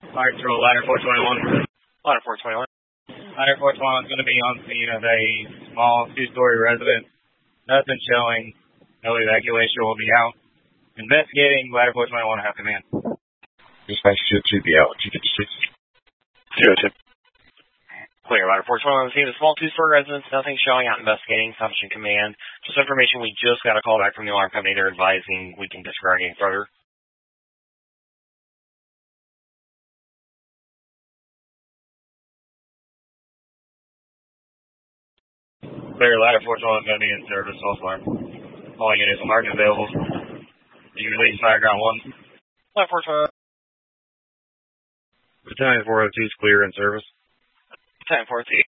Alright, so ladder 421. Ladder 421. Ladder 421 is going to be on scene of a small two-story residence. Nothing showing. No evacuation will be out. Investigating. Ladder 421 have command. Dispatch should be out. 226. 02. Clear. Ladder 421 on the scene of a small two-story residence. Nothing showing out. Investigating. Assumption command. Just information. We just got a call back from the alarm company. They're advising we can disregard any further. Clear. Ladder 421 is going to be in service. False alarm. All units are marked available. You release Fireground 1. Ladder 421. Battalion 402 is clear in service. Battalion 402.